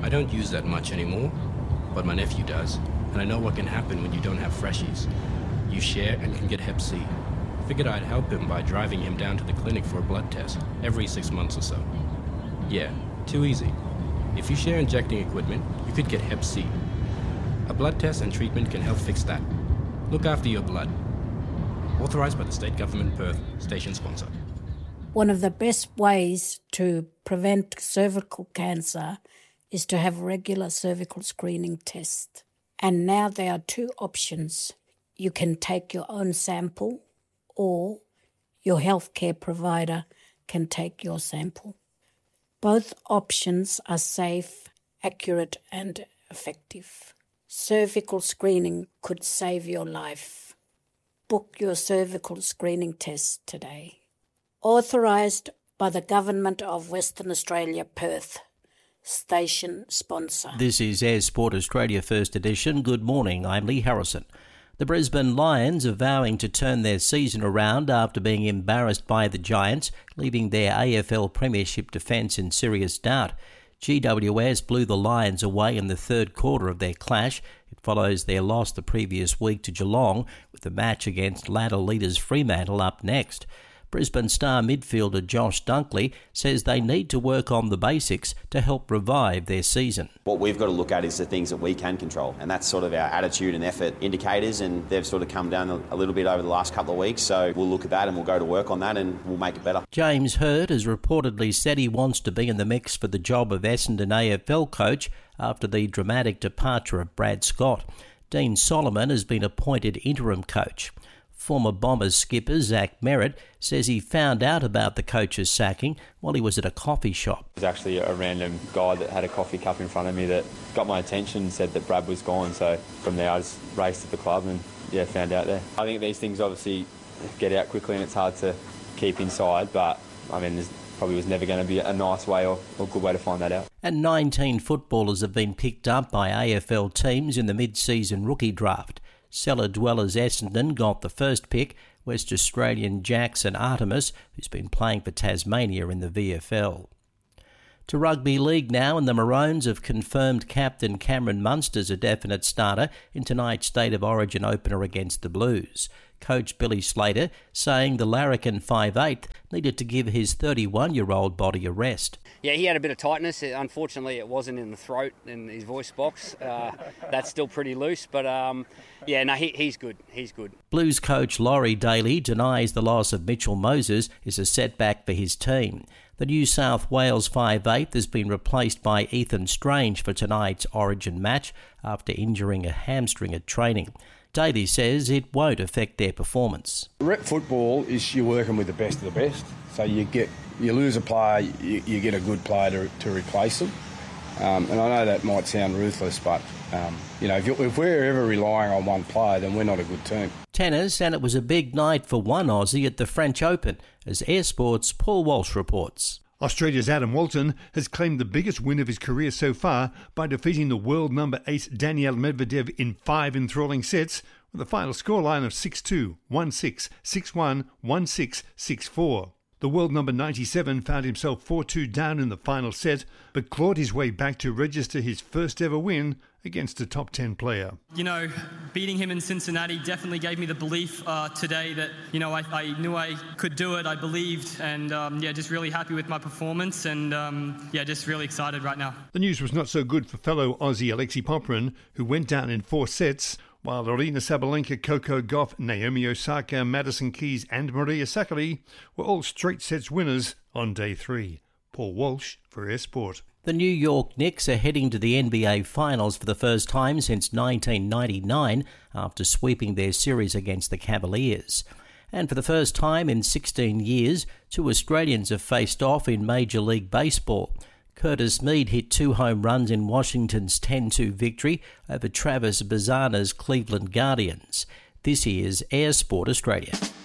I don't use that much anymore, but my nephew does, and I know what can happen when you don't have freshies. You share and can get Hep C. Figured I'd help him by driving him down to the clinic for a blood test every 6 months or so. Yeah, too easy. If you share injecting equipment, you could get Hep C. A blood test and treatment can help fix that. Look after your blood. Authorised by the State Government, Perth, station sponsor. One of the best ways to prevent cervical cancer is to have regular cervical screening tests. And now there are two options. You can take your own sample, or your healthcare provider can take your sample. Both options are safe, accurate and effective. Cervical screening could save your life. Book your cervical screening test today. Authorised by the Government of Western Australia, Perth. Station sponsor. This is Air Sport Australia First Edition. Good morning, I'm Lee Harrison. The Brisbane Lions are vowing to turn their season around after being embarrassed by the Giants, leaving their AFL Premiership defence in serious doubt. GWS blew the Lions away in the third quarter of their clash. It follows their loss the previous week to Geelong, with the match against ladder leaders Fremantle up next. Brisbane star midfielder Josh Dunkley says they need to work on the basics to help revive their season. What we've got to look at is the things that we can control, and that's sort of our attitude and effort indicators, and they've sort of come down a little bit over the last couple of weeks, so we'll look at that and we'll go to work on that and we'll make it better. James Hird has reportedly said he wants to be in the mix for the job of Essendon AFL coach after the dramatic departure of Brad Scott. Dean Solomon has been appointed interim coach. Former Bombers skipper Zach Merritt says he found out about the coach's sacking while he was at a coffee shop. There's actually a random guy that had a coffee cup in front of me that got my attention and said that Brad was gone. So from there I just raced to the club and found out there. I think these things obviously get out quickly and it's hard to keep inside, but I mean there's probably was never going to be a nice way or good way to find that out. And 19 footballers have been picked up by AFL teams in the mid-season rookie draft. Cellar dwellers Essendon got the first pick, West Australian Jackson Artemis, who's been playing for Tasmania in the VFL. To rugby league now, and the Maroons have confirmed captain Cameron Munster as a definite starter in tonight's State of Origin opener against the Blues. Coach Billy Slater saying the Larrikin 5'8" needed to give his 31-year-old body a rest. Yeah, he had a bit of tightness. Unfortunately, it wasn't in the throat, in his voice box. That's still pretty loose, but he's good. He's good. Blues coach Laurie Daly denies the loss of Mitchell Moses is a setback for his team. The New South Wales 5'8" has been replaced by Ethan Strange for tonight's Origin match after injuring a hamstring at training. Daly says it won't affect their performance. Rep football is you're working with the best of the best. So you lose a player, you get a good player to replace them. And I know that might sound ruthless, but if we're ever relying on one player, then we're not a good team. Tennis, and it was a big night for one Aussie at the French Open, as Air Sport's Paul Walsh reports. Australia's Adam Walton has claimed the biggest win of his career so far by defeating the world number 8 Daniil Medvedev in 5 enthralling sets with a final scoreline of 6-2, 1-6, 6-1, 1-6, 6-4. The world number 97 found himself 4-2 down in the final set, but clawed his way back to register his first ever win against a top 10 player. Beating him in Cincinnati definitely gave me the belief today that, I knew I could do it, I believed, and just really happy with my performance and just really excited right now. The news was not so good for fellow Aussie Alexei Popyrin, who went down in 4 sets, while Aryna Sabalenka, Coco Gauff, Naomi Osaka, Madison Keys and Maria Sakkari were all straight sets winners on day 3. Paul Walsh for Air Sport. The New York Knicks are heading to the NBA Finals for the first time since 1999 after sweeping their series against the Cavaliers. And for the first time in 16 years, 2 Australians have faced off in Major League Baseball. Curtis Mead hit 2 home runs in Washington's 10-2 victory over Travis Bazzana's Cleveland Guardians. This is Air Sport Australia.